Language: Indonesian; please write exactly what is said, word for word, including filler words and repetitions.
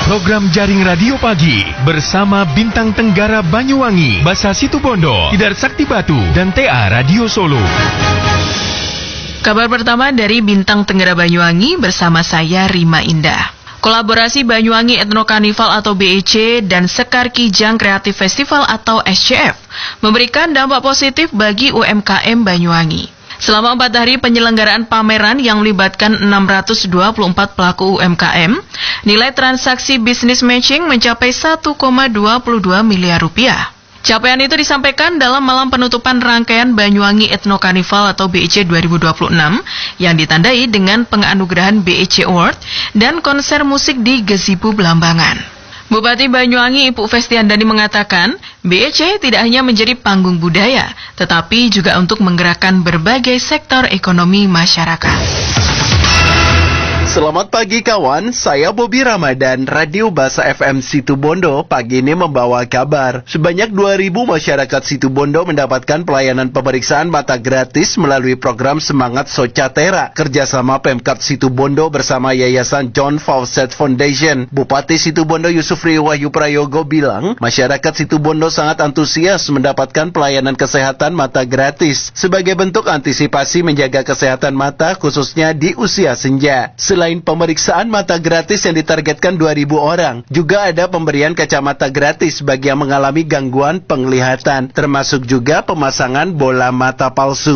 Program Jaring Radio Pagi bersama Bintang Tenggara Banyuwangi, Basa Situbondo, Tidar Sakti Batu, dan T A Radio Solo. Kabar pertama dari Bintang Tenggara Banyuwangi bersama saya Rima Indah. Kolaborasi Banyuwangi Ethno Carnival atau B E C dan Sekar Kijang Creative Festival atau S C F memberikan dampak positif bagi U M K M Banyuwangi. Selama empat hari penyelenggaraan pameran yang melibatkan enam ratus dua puluh empat pelaku U M K M, nilai transaksi bisnis matching mencapai satu koma dua dua miliar rupiah. Capaian itu disampaikan dalam malam penutupan rangkaian Banyuwangi Ethno Carnival atau B E C dua ribu dua puluh enam yang ditandai dengan penganugerahan B E C Award dan konser musik di Gazebo Belambangan. Bupati Banyuwangi Ibu Festiandani mengatakan, B E C tidak hanya menjadi panggung budaya, tetapi juga untuk menggerakkan berbagai sektor ekonomi masyarakat. Selamat pagi kawan, saya Bobby Ramadan, Radio Basa F M Situbondo pagi ini membawa kabar. Sebanyak dua ribu masyarakat Situbondo mendapatkan pelayanan pemeriksaan mata gratis melalui program Semangat Socatera, kerjasama Pemkab Situbondo bersama Yayasan John Fawcett Foundation. Bupati Situbondo Yusufri Wahyu Prayogo bilang, masyarakat Situbondo sangat antusias mendapatkan pelayanan kesehatan mata gratis sebagai bentuk antisipasi menjaga kesehatan mata khususnya di usia senja. Selain pemeriksaan mata gratis yang ditargetkan dua ribu orang, juga ada pemberian kacamata gratis bagi yang mengalami gangguan penglihatan, termasuk juga pemasangan bola mata palsu.